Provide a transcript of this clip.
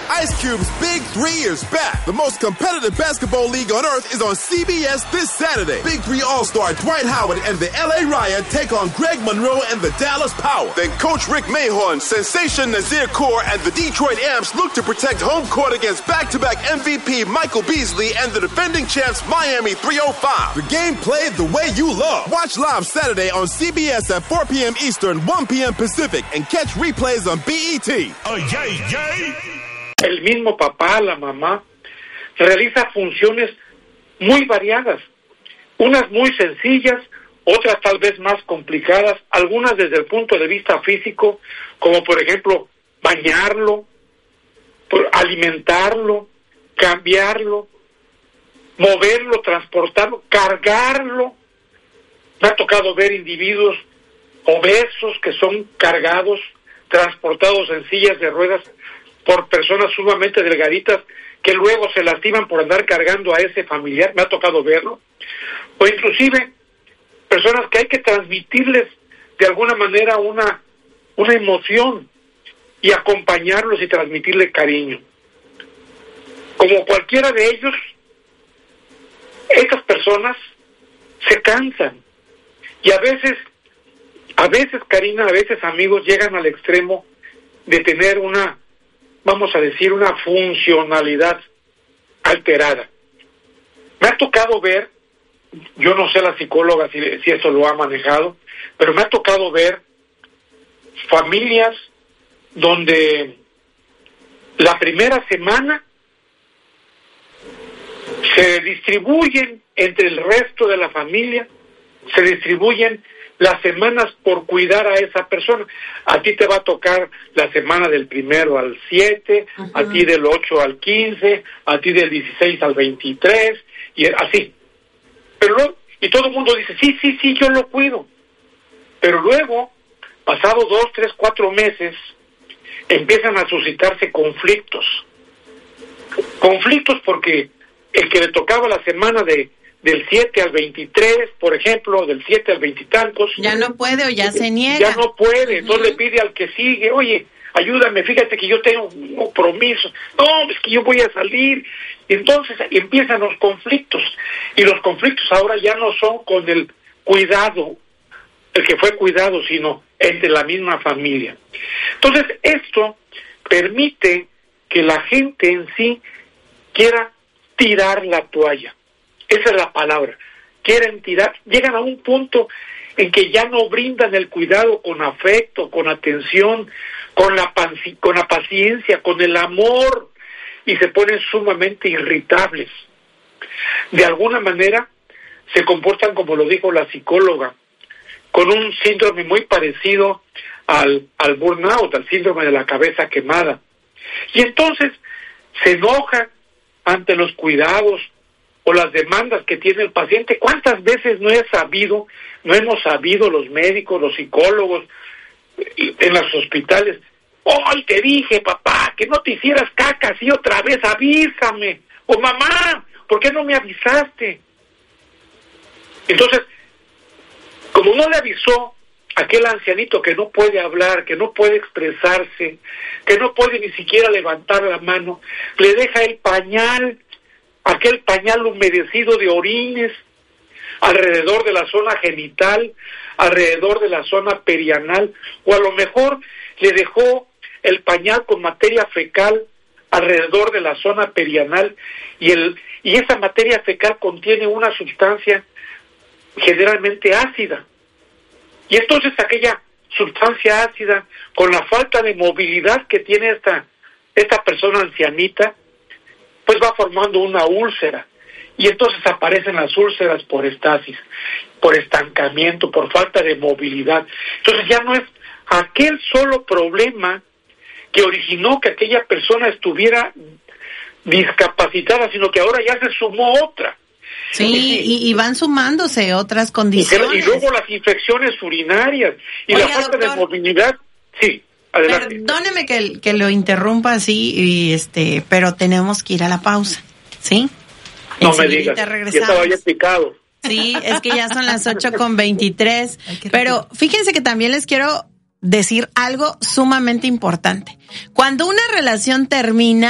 Ice Cube's Big 3 is back. The most competitive basketball league on earth is on CBS this Saturday. Big 3 All-Star Dwight Howard and the LA Riot take on Greg Monroe and the Dallas Power. Then Coach Rick Mahorn, Sensation Nazir Kaur, and the Detroit Amps look to protect home court against back-to-back MVP Michael Beasley and the defending champs Miami 305. The game played the way you love. Watch live Saturday on CBS at 4 p.m. Eastern, 1 p.m. Pacific, and catch replays on BET. El mismo papá, la mamá, realiza funciones muy variadas, unas muy sencillas, otras tal vez más complicadas, algunas desde el punto de vista físico, como por ejemplo bañarlo, alimentarlo, cambiarlo, moverlo, transportarlo, cargarlo. Me ha tocado ver individuos obesos que son cargados, transportados en sillas de ruedas por personas sumamente delgaditas que luego se lastiman por andar cargando a ese familiar. Me ha tocado verlo. O inclusive personas que hay que transmitirles de alguna manera una emoción y acompañarlos y transmitirles cariño. Como cualquiera de ellos, estas personas se cansan y a veces Karina, a veces amigos llegan al extremo de tener una funcionalidad alterada. Me ha tocado ver, yo no sé la psicóloga si eso lo ha manejado, pero me ha tocado ver familias donde la primera semana se distribuyen entre el resto de la familia, se distribuyen las semanas por cuidar a esa persona. A ti te va a tocar la semana del 1 al 7, uh-huh. A ti del 8 al 15, a ti del 16 al 23, y así. Pero luego, y todo el mundo dice, sí, yo lo cuido. Pero luego, pasado 2, 3, 4 meses, empiezan a suscitarse conflictos. Conflictos porque el que le tocaba la semana del 7 al 23, por ejemplo, del 7 al 20 y tantos, ya no puede o ya se niega. Ya no puede, entonces le pide al que sigue, oye, ayúdame, fíjate que yo tengo un compromiso, no, es que yo voy a salir. Y entonces empiezan los conflictos, y los conflictos ahora ya no son con el cuidado, el que fue cuidado, sino entre la misma familia. Entonces esto permite que la gente en sí quiera tirar la toalla. Esa es la palabra. Quieren tirar, llegan a un punto en que ya no brindan el cuidado con afecto, con atención, con la paciencia, con el amor, y se ponen sumamente irritables. De alguna manera se comportan, como lo dijo la psicóloga, con un síndrome muy parecido al burnout, al síndrome de la cabeza quemada. Y entonces se enojan ante los cuidados o las demandas que tiene el paciente. ¿Cuántas veces no hemos sabido los médicos, los psicólogos en los hospitales? ¡Ay, te dije, papá, que no te hicieras caca así otra vez! ¡Avísame! O mamá, ¿por qué no me avisaste? Entonces, como no le avisó aquel ancianito que no puede hablar, que no puede expresarse, que no puede ni siquiera levantar la mano, le deja el pañal, aquel pañal humedecido de orines, alrededor de la zona genital, alrededor de la zona perianal, o a lo mejor le dejó el pañal con materia fecal alrededor de la zona perianal, y esa materia fecal contiene una sustancia generalmente ácida. Y entonces aquella sustancia ácida, con la falta de movilidad que tiene esta persona ancianita, pues va formando una úlcera. Y entonces aparecen las úlceras por estasis, por estancamiento, por falta de movilidad. Entonces ya no es aquel solo problema que originó que aquella persona estuviera discapacitada, sino que ahora ya se sumó otra. Sí, y van sumándose otras condiciones. Y luego las infecciones urinarias y la falta de movilidad. Sí, adelante. Perdóneme que lo interrumpa así, pero tenemos que ir a la pausa, ¿sí? No me digas, ya estaba ya picado. Sí, es que ya son las 8:23, pero fíjense que también les quiero decir algo sumamente importante. Cuando una relación termina,